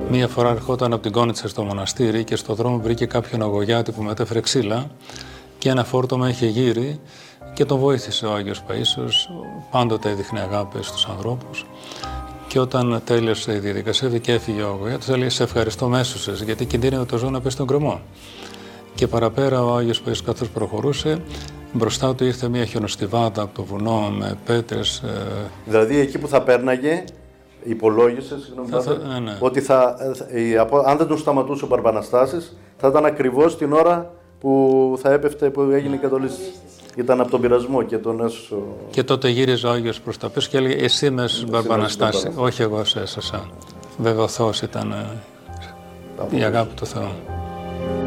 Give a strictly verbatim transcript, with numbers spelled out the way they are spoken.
Μία φορά ερχόταν από την Κόνιτσα στο μοναστήρι και στο δρόμο βρήκε κάποιον αγωγιάτη που μετέφερε ξύλα και ένα φόρτωμα είχε γύρει και τον βοήθησε ο Άγιος Παΐσιος, πάντοτε έδειχνε αγάπη στους ανθρώπους. Και όταν τέλειωσε η διαδικασία και έφυγε ο αγωγιάτης, έλεγε «Σε ευχαριστώ με έσωσες, γιατί κινδύνευε το ζώο να πέσει στον κρεμό». Και παραπέρα ο Άγιος Παΐσιος καθώς προχωρούσε, μπροστά του ήρθε μια χιονοστιβάδα από το βουνό με πέτρες. Δηλαδή εκεί που θα πέρναγε, υπολόγισε, συγγνώμη, θα, θα, ναι, ναι. ότι θα, η, αν δεν τον σταματούσε ο Μπαρμπαναστάσης, θα ήταν ακριβώς την ώρα που θα έπεφτε, που έγινε η κατολίσθηση. Ήταν από τον πειρασμό και τον έσωσε. Και τότε γύριζε ο Άγιος προς τα πίσω και έλεγε «Εσύ με έσωσες, Μπαρμπαναστάση, όχι εγώ σε έσωσα». Βέβαια ο Θεός ήταν η αγάπη του Θεού.